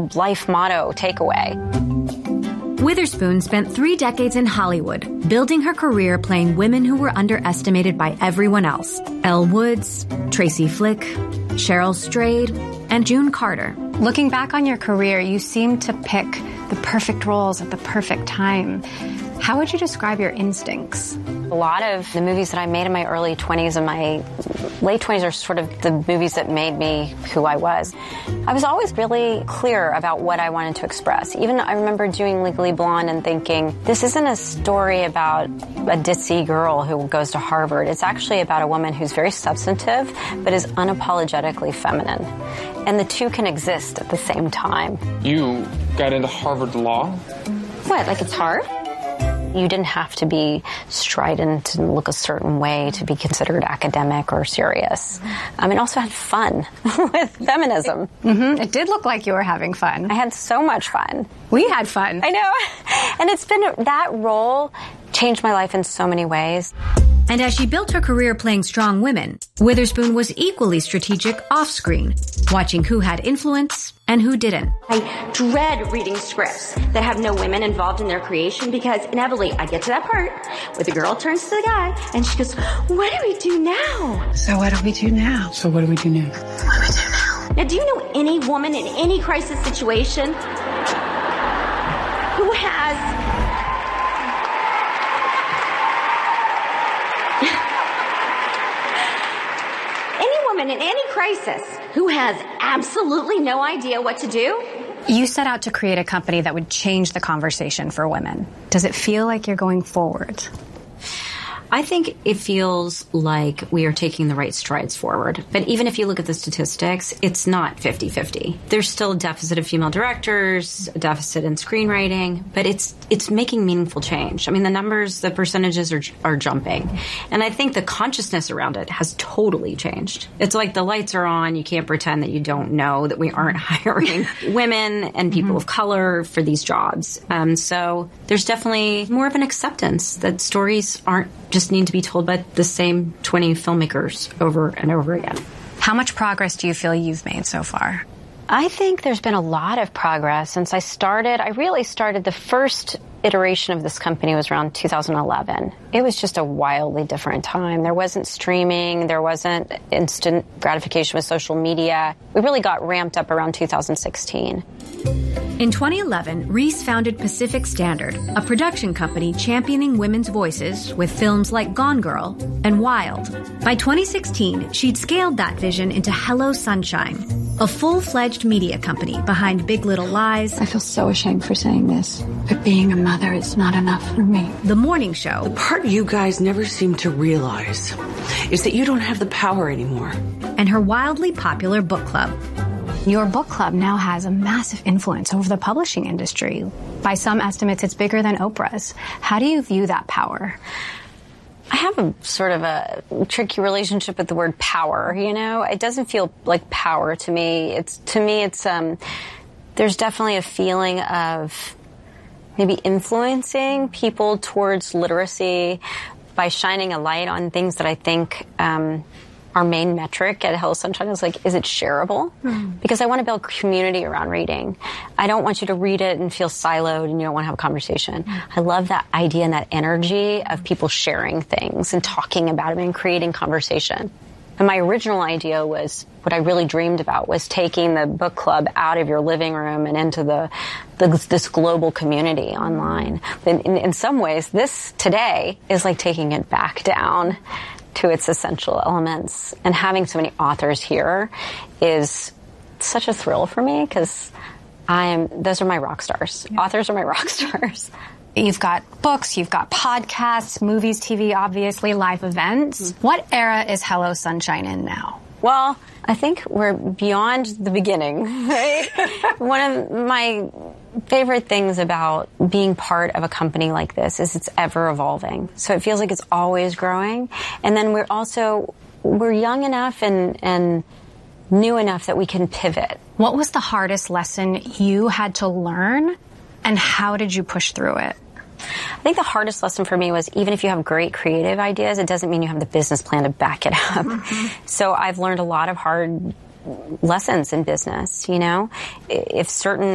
life motto takeaway. Witherspoon spent 3 decades in Hollywood, building her career playing women who were underestimated by everyone else. Elle Woods, Tracy Flick, Cheryl Strayed, and June Carter. Looking back on your career, you seem to pick the perfect roles at the perfect time. How would you describe your instincts? A lot of the movies that I made in my early 20s and my late 20s are sort of the movies that made me who I was. I was always really clear about what I wanted to express. Even I remember doing Legally Blonde and thinking, this isn't a story about a ditzy girl who goes to Harvard. It's actually about a woman who's very substantive but is unapologetically feminine. And the two can exist at the same time. You got into Harvard Law? What, like it's hard? You didn't have to be strident and look a certain way to be considered academic or serious. I mean, also had fun with feminism. It did look like you were having fun. I had so much fun. We had fun. I know. And it's been, that role changed my life in so many ways. And as she built her career playing strong women, Witherspoon was equally strategic off-screen, watching who had influence and who didn't. I dread reading scripts that have no women involved in their creation because inevitably I get to that part where the girl turns to the guy and she goes, what do we do now? So what do we do now? So what do we do now? What do we do now? Now, do you know any woman in any crisis situation who has in any crisis who has absolutely no idea what to do? You set out to create a company that would change the conversation for women. Does it feel like you're going forward? I think it feels like we are taking the right strides forward. But even if you look at the statistics, it's not 50-50. There's still a deficit of female directors, a deficit in screenwriting, but it's making meaningful change. I mean, the numbers, the percentages are jumping. And I think the consciousness around it has totally changed. It's like the lights are on. You can't pretend that you don't know that we aren't hiring women and people of color for these jobs. So there's definitely more of an acceptance that stories aren't just need to be told by the same 20 filmmakers over and over again. How much progress do you feel you've made so far? I think there's been a lot of progress since I started. I really started, the first iteration of this company was around 2011. It was just a wildly different time. There wasn't streaming. There wasn't instant gratification with social media. We really got ramped up around 2016. In 2011, Reese founded Pacific Standard, a production company championing women's voices with films like Gone Girl and Wild. By 2016, she'd scaled that vision into Hello Sunshine, a full-fledged media company behind Big Little Lies. I feel so ashamed for saying this, but being a mother is not enough for me. The Morning Show. The part you guys never seem to realize is that you don't have the power anymore. And her wildly popular book club. Your book club now has a massive influence over the publishing industry. By some estimates, it's bigger than Oprah's. How do you view that power? I have a sort of a tricky relationship with the word power, you know? It doesn't feel like power to me. There's definitely a feeling of maybe influencing people towards literacy by shining a light on things that I think our main metric at Hello Sunshine is like, is it shareable? Because I want to build community around reading. I don't want you to read it and feel siloed and you don't want to have a conversation. I love that idea and that energy of people sharing things and talking about it and creating conversation. And my original idea was, what I really dreamed about was taking the book club out of your living room and into this global community online. In some ways, this today is like taking it back down to its essential elements. And having so many authors here is such a thrill for me because those are my rock stars. Yeah. Authors are my rock stars. You've got books, you've got podcasts, movies, TV, obviously, live events. What era is Hello Sunshine in now? Well, I think we're beyond the beginning, right? One of my favorite things about being part of a company like this is it's ever evolving. So it feels like it's always growing. And then we're young enough and new enough that we can pivot. What was the hardest lesson you had to learn, and how did you push through it? I think the hardest lesson for me was, even if you have great creative ideas, it doesn't mean you have the business plan to back it up. So I've learned a lot of hard lessons in business, you know? If certain